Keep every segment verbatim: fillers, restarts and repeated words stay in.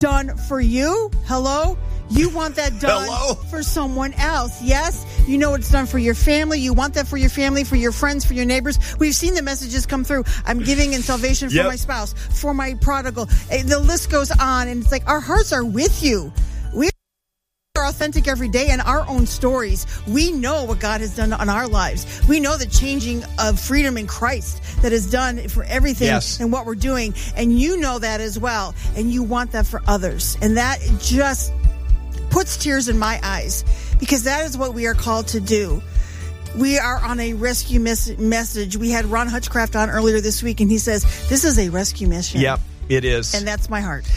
done for you. Hello? You want that done Hello? for someone else. Yes, you know it's done for your family. You want that for your family, for your friends, for your neighbors. We've seen the messages come through. I'm giving in salvation for Yep. my spouse, for my prodigal. Eh, The list goes on, and it's like our hearts are with you. We are authentic every day in our own stories. We know what God has done on our lives. We know the changing of freedom in Christ that is done for everything Yes. and what we're doing. And you know that as well. And you want that for others. And that just puts tears in my eyes, because that is what we are called to do. We are on a rescue mes- message. We had Ron Hutchcraft on earlier this week, and he says, this is a rescue mission. Yep, it is. And that's my heart.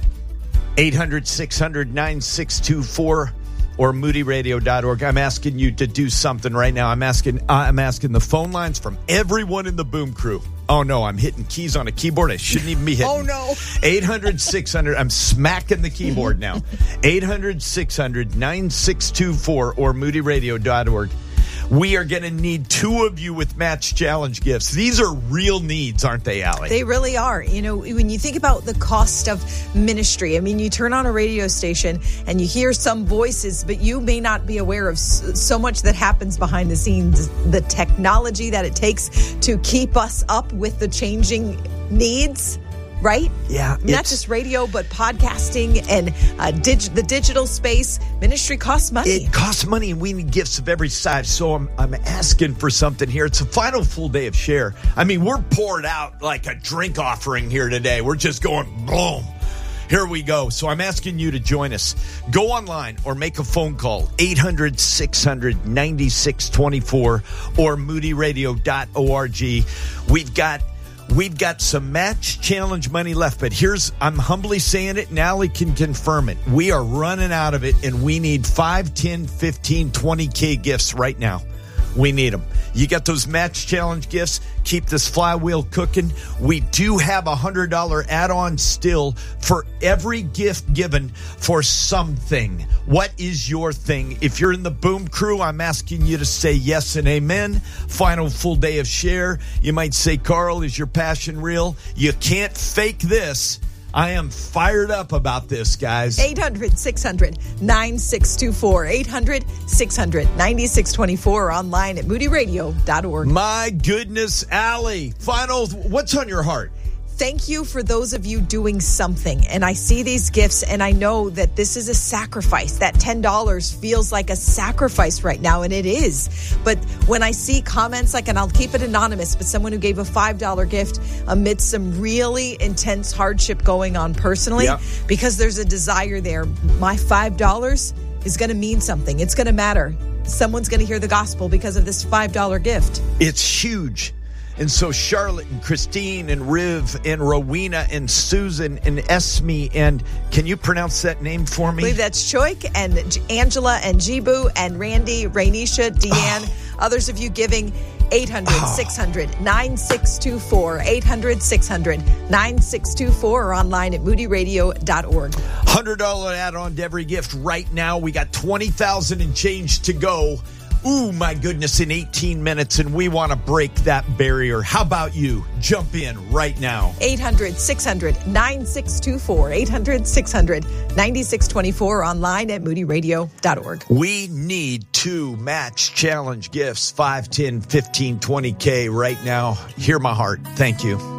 eight hundred, six hundred, nine six two four or moody radio dot org. I'm asking you to do something right now. I'm asking I'm asking the phone lines from everyone in the Boom Crew. Oh, no, I'm hitting keys on a keyboard I shouldn't even be hitting. Oh, no. eight hundred, six hundred. I'm smacking the keyboard now. eight hundred, six hundred, nine six two four or moody radio dot org. We are going to need two of you with Match Challenge gifts. These are real needs, aren't they, Allie? They really are. You know, when you think about the cost of ministry, I mean, you turn on a radio station and you hear some voices, but you may not be aware of so much that happens behind the scenes. The technology that it takes to keep us up with the changing needs. Right? Yeah. Not just radio, but podcasting and uh, dig- the digital space. Ministry costs money. It costs money, and we need gifts of every size. So I'm I'm asking for something here. It's the final full day of Share. I mean, we're poured out like a drink offering here today. We're just going boom. Here we go. So I'm asking you to join us. Go online or make a phone call, eight hundred, six hundred, ninety-six twenty-four or moody radio dot org. We've got We've got some Match Challenge money left, but here's, I'm humbly saying it, and Allie can confirm it. We are running out of it, and we need five, ten, fifteen, twenty K gifts right now. We need them. You got those Match Challenge gifts. Keep this flywheel cooking. We do have a one hundred dollars add-on still for every gift given for something. What is your thing? If you're in the Boom Crew, I'm asking you to say yes and amen. Final full day of Share. You might say, Carl, is your passion real? You can't fake this. I am fired up about this, guys. eight hundred, six hundred, nine six two four. eight hundred, six hundred, ninety-six twenty-four or online at moody radio dot org. My goodness, Allie. Final, what's on your heart? Thank you for those of you doing something. And I see these gifts and I know that this is a sacrifice. That ten dollars feels like a sacrifice right now, and it is. But when I see comments like, and I'll keep it anonymous, but someone who gave a five dollars gift amidst some really intense hardship going on personally, Yep. because there's a desire there. My five dollars is going to mean something. It's going to matter. Someone's going to hear the gospel because of this five dollars gift. It's huge. And so Charlotte and Christine and Riv and Rowena and Susan and Esme and, can you pronounce that name for me? I believe that's Choik and J- Angela and Jibu and Randy, Rainisha, Deanne, Oh. others of you giving eight hundred, six hundred, nine six two four, eight hundred, six hundred, nine six two four or online at moody radio dot org. one hundred dollars add-on to every gift right now. We got twenty thousand and change to go. Ooh, my goodness, in eighteen minutes, and we want to break that barrier. How about you? Jump in right now. eight hundred, six hundred, nine six two four, eight hundred, six hundred, ninety-six twenty-four or online at moody radio dot org. We need two Match Challenge gifts, five, ten, fifteen, twenty K right now. Hear my heart. Thank you.